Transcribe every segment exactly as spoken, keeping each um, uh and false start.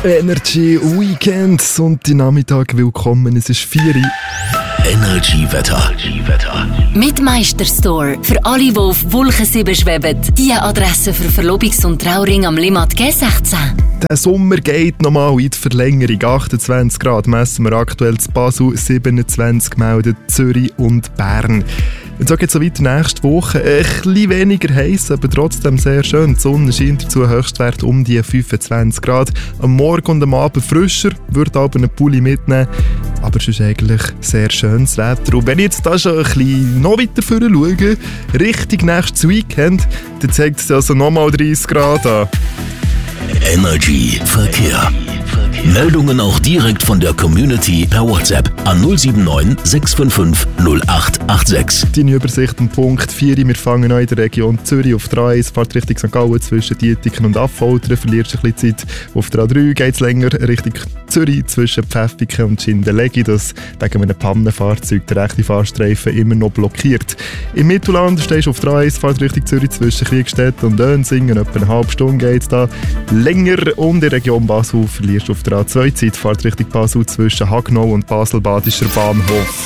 Energy Weekend, Sonntagnachmittag, willkommen, es ist vier Uhr. Energy Wetter. Mit Meisterstore. Für alle, die auf Wolken sieben schweben. Die Adresse für Verlobungs- und Trauring am Limmat G sechzehn. Der Sommer geht nochmal in die Verlängerung. achtundzwanzig Grad messen wir aktuell zu Basel, siebenundzwanzig meldet Zürich und Bern. Und so geht es so weiter nächste Woche. Ein bisschen weniger heiß, aber trotzdem sehr schön. Die Sonne scheint dazu, Höchstwert um die fünfundzwanzig Grad. Am Morgen und am Abend frischer, würde aber einen Pulli mitnehmen. Aber es ist eigentlich sehr schönes Wetter. Und wenn ich jetzt da schon ein bisschen noch weiter vorne schaue, Richtung nächstes Weekend, dann zeigt es also nochmal dreißig Grad an. Energy Verkehr. Meldungen auch direkt von der Community per WhatsApp an null sieben neun sechs fünf fünf null acht acht sechs. Deine Übersicht um Punkt vier. Wir fangen an in der Region Zürich auf der A eins, fahrt Richtung Sankt Gallen zwischen Dietiken und Affoltern, verlierst ein bisschen Zeit. Auf der A drei geht es länger Richtung Zürich zwischen Pfäffiken und Schindellegi, das wegen einem Pannenfahrzeug der rechte Fahrstreifen immer noch blockiert. Im Mittelland stehst du auf der A eins, fahrt Richtung Zürich zwischen Kriegstedt und Dönsingen, etwa eine halbe Stunde geht es da länger, und in der Region Basel verlierst du auf der A zwei Zeit, fahrt Richtung Basel zwischen Hagnau und Basel-Badischer Bahnhof.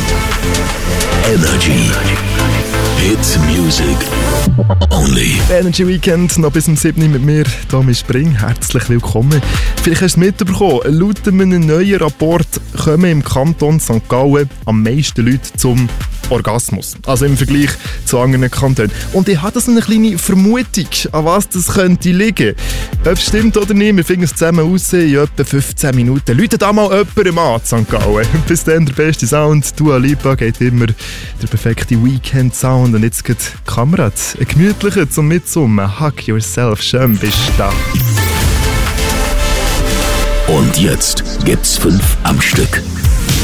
Energy. Hit Music Only. Energy Weekend, noch bis um sieben Uhr mit mir, Tommy Spring. Herzlich willkommen. Vielleicht hast du es mitbekommen, laut einem neuen Rapport kommen im Kanton Sankt Gallen am meisten Leute zum Orgasmus. Also im Vergleich zu anderen Kantonen. Und ich habe das eine kleine Vermutung, an was das könnte liegen. Ob es stimmt oder nicht, wir finden es zusammen raus in etwa fünfzehn Minuten. Leute da mal jemandem an, Sankt Gallen. Bis dann der beste Sound. Dua Lipa geht immer der perfekte Weekend-Sound. Und jetzt geht Kamerad, ein gemütlicher zum Mitsummen. Hug yourself, schön bist du da. Und jetzt gibt's fünf am Stück.